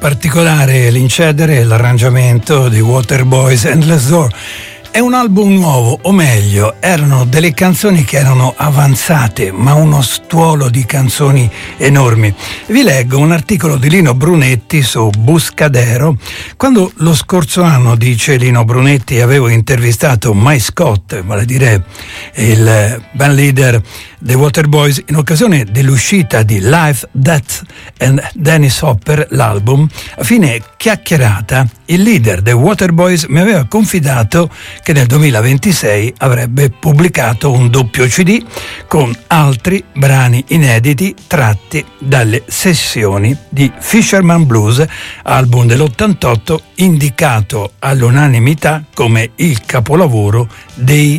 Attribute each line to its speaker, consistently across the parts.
Speaker 1: particolare l'incedere e l'arrangiamento di Waterboys Endless Door. È un album nuovo, o meglio, erano delle canzoni che erano avanzate, ma uno stuolo di canzoni enormi. Vi leggo un articolo di Lino Brunetti su Buscadero. Quando lo scorso anno, dice Lino Brunetti, avevo intervistato Mike Scott, vale a dire il band leader dei Waterboys, in occasione dell'uscita di Life, Death and Dennis Hopper, l'album, a fine chiacchierata, il leader dei Waterboys mi aveva confidato che nel 2026 avrebbe pubblicato un doppio CD con altri brani inediti tratti dalle sessioni di Fisherman Blues, album dell'88 indicato all'unanimità come il capolavoro dei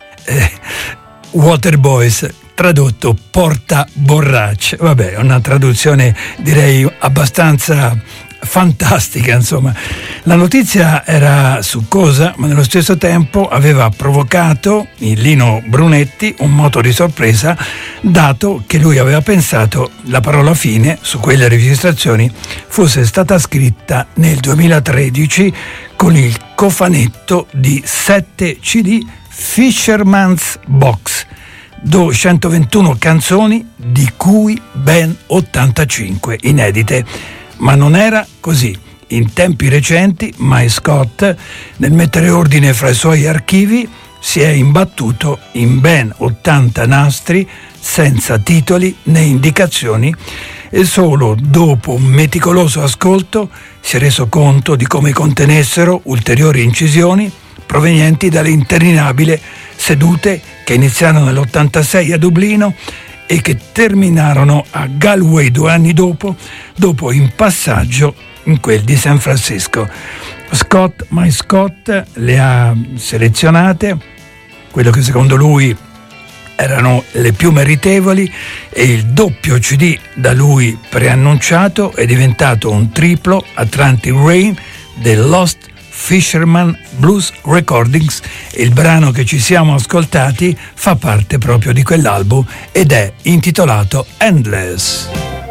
Speaker 1: Waterboys, tradotto porta borracce. Vabbè, è una traduzione direi abbastanza fantastica, insomma. La notizia era succosa, ma nello stesso tempo aveva provocato in Lino Brunetti un moto di sorpresa, dato che lui aveva pensato la parola fine su quelle registrazioni fosse stata scritta nel 2013 con il cofanetto di 7 CD Fisherman's Box, 121 canzoni, di cui ben 85 inedite. Ma non era così. In tempi recenti Mike Scott, nel mettere ordine fra i suoi archivi, si è imbattuto in ben 80 nastri senza titoli né indicazioni, e solo dopo un meticoloso ascolto si è reso conto di come contenessero ulteriori incisioni provenienti dalle interminabili sedute che iniziarono nell'86 a Dublino e che terminarono a Galway 2 anni dopo in passaggio in quel di San Francisco. Mike Scott le ha selezionate, quello che secondo lui erano le più meritevoli, e il doppio CD da lui preannunciato è diventato un triplo Atlantic Rain del Lost Fisherman Blues Recordings, e il brano che ci siamo ascoltati fa parte proprio di quell'album ed è intitolato Endless.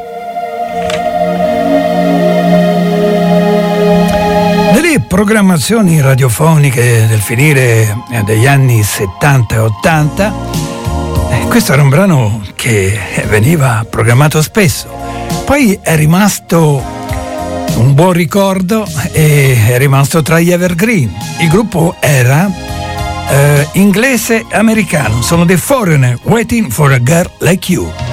Speaker 1: Nelle programmazioni radiofoniche del finire degli anni 70 e 80, questo era un brano che veniva programmato spesso, poi è rimasto un buon ricordo e è rimasto tra gli evergreen. Il gruppo era inglese-americano, sono The Foreigner, Waiting for a Girl Like You.